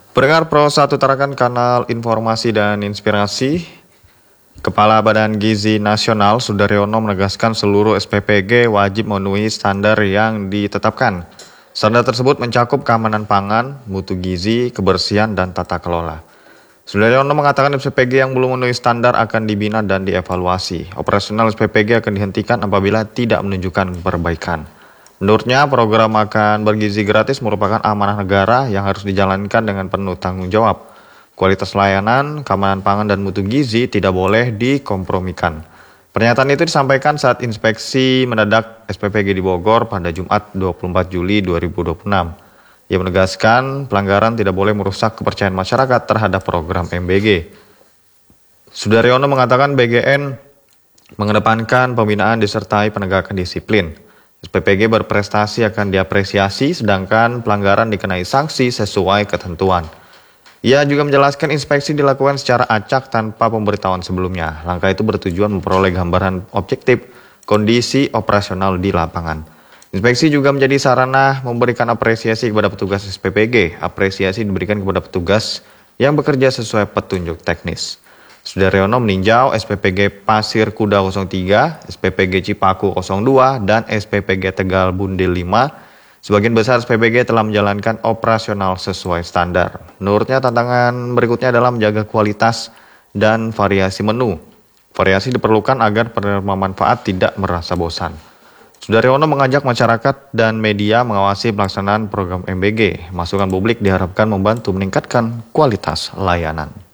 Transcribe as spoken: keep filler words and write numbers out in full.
Pendengar Pro satu Tarakan Kanal Informasi dan Inspirasi, Kepala Badan Gizi Nasional Sudaryono menegaskan seluruh S P P G wajib memenuhi standar yang ditetapkan. Standar tersebut mencakup keamanan pangan, mutu gizi, kebersihan, dan tata kelola. Sudaryono mengatakan S P P G yang belum memenuhi standar akan dibina dan dievaluasi. Operasional S P P G akan dihentikan apabila tidak menunjukkan perbaikan. Menurutnya, program makan bergizi gratis merupakan amanah negara yang harus dijalankan dengan penuh tanggung jawab. Kualitas layanan, keamanan pangan, dan mutu gizi tidak boleh dikompromikan. Pernyataan itu disampaikan saat inspeksi mendadak S P P G di Bogor pada Jumat dua puluh empat Juli dua ribu dua puluh enam. Ia menegaskan pelanggaran tidak boleh merusak kepercayaan masyarakat terhadap program M B G. Sudaryono mengatakan B G N mengedepankan pembinaan disertai penegakan disiplin. S P P G berprestasi akan diapresiasi, sedangkan pelanggaran dikenai sanksi sesuai ketentuan. Ia juga menjelaskan inspeksi dilakukan secara acak tanpa pemberitahuan sebelumnya. Langkah itu bertujuan memperoleh gambaran objektif kondisi operasional di lapangan. Inspeksi juga menjadi sarana memberikan apresiasi kepada petugas S P P G. Apresiasi diberikan kepada petugas yang bekerja sesuai petunjuk teknis. Sudaryono meninjau S P P G Pasir Kuda nol tiga, S P P G Cipaku nol dua, dan S P P G Tegal Bundil lima. Sebagian besar S P P G telah menjalankan operasional sesuai standar. Menurutnya, tantangan berikutnya adalah menjaga kualitas dan variasi menu. Variasi diperlukan agar penerima manfaat tidak merasa bosan. Sudaryono mengajak masyarakat dan media mengawasi pelaksanaan program M B G. Masukan publik diharapkan membantu meningkatkan kualitas layanan.